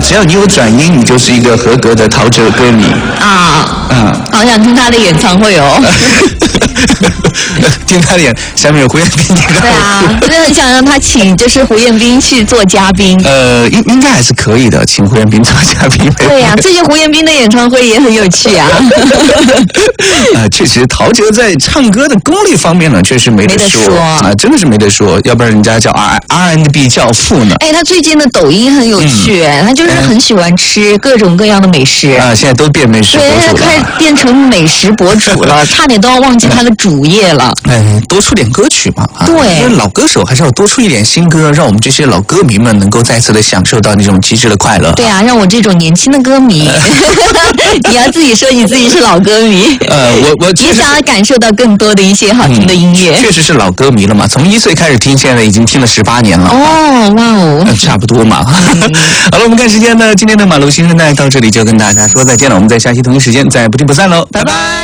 只要你有转音，你就是一个合格的陶喆歌迷啊。好想听他的演唱会哦。 听他的演，下面有胡彦斌。 对啊，真的很想让他请就是胡彦斌去做嘉宾。 应该还是可以的，请胡彦斌做嘉宾。 对呀，最近胡彦斌的演唱会也很有趣啊。 确实，陶喆在唱歌的功力方面呢，确实没得说啊，真的是没得说，要不然人家叫 R&B 教父呢。 他最近的抖音很有趣，他就是很喜欢吃各种各样的美食啊，现在都变美食博主了， 对，他开始变成美食博主了，差点都要忘记他的主业了。 多出点歌曲嘛， 对， 因为老歌手还是要多出一点新歌，让我们这些老歌迷们能够再次的享受到那种极致的快乐。 对啊，让我这种年轻的歌迷，你要自己说你自己是老歌迷， 我也想要感受到更多的一些好听的音乐。 确实是老歌迷了嘛，从1岁开始听，现在已经听了18年了。 哦，哇哦， 差不多嘛。好了，我们看时间呢，今天的马路新生代到这里就跟大家说再见了，我们在下期同一时间再不见不散喽，拜拜。